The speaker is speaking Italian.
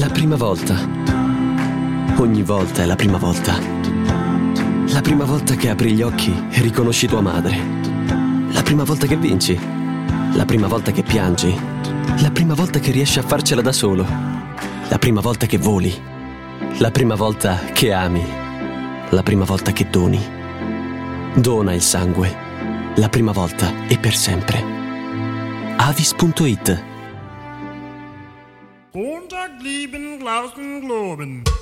La prima volta. Ogni volta è la prima volta. La prima volta che apri gli occhi e riconosci tua madre. La prima volta che vinci. La prima volta che piangi. La prima volta che riesci a farcela da solo. La prima volta che voli. La prima volta che ami. La prima volta che doni. Dona il sangue. La prima volta e per sempre. Avis.it. Montag lieben Glauben globen.